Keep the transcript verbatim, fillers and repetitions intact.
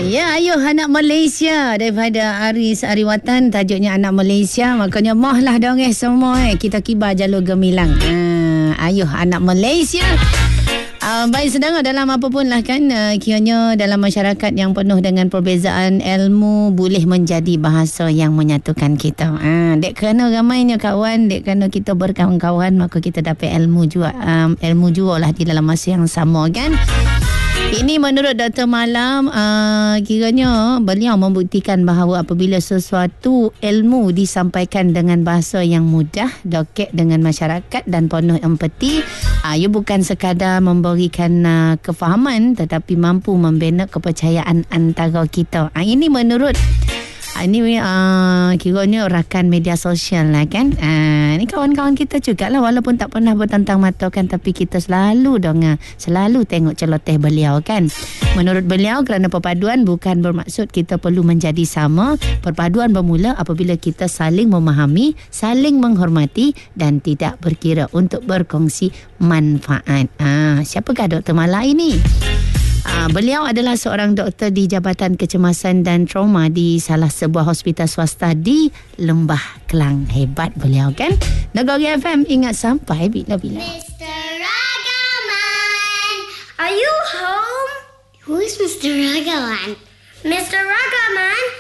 Ya, ayuh anak Malaysia daripada Aris Ariwatan, tajuknya anak Malaysia. Makanya mohlah dong eh semua eh kita kibar jalur gemilang. Ha, ayuh anak Malaysia. Uh, baik sedang dalam apa pun lah kan, uh, kiranya dalam masyarakat yang penuh dengan perbezaan ilmu boleh menjadi bahasa yang menyatukan kita. Uh, dek kerana ramainya kawan, dek kerana kita berkawan-kawan, maka kita dapat ilmu juga, um, ilmu juga lah di dalam masa yang sama kan. Ini menurut Doktor Malam, uh, kiranya beliau membuktikan bahawa apabila sesuatu ilmu disampaikan dengan bahasa yang mudah, dokek dengan masyarakat dan penuh empati, uh, ia bukan sekadar memberikan uh, kefahaman tetapi mampu membina kepercayaan antara kita. Uh, ini menurut Ini uh, kiranya rakan media sosial lah kan. Uh, ni kawan-kawan kita jugalah, walaupun tak pernah bertentang mata kan, tapi kita selalu dong, selalu tengok celoteh beliau kan. Menurut beliau, kerana perpaduan bukan bermaksud kita perlu menjadi sama. Perpaduan bermula apabila kita saling memahami, saling menghormati dan tidak berkira untuk berkongsi manfaat. Uh, siapakah Doktor Mala ini? Uh, beliau adalah seorang doktor di Jabatan Kecemasan dan Trauma di salah sebuah hospital swasta di Lembah Kelang. Hebat beliau kan? Negeri F M ingat sampai bila-bila. Mister Ragaman, are you home? Who is Mister Ragaman? Mister Ragaman?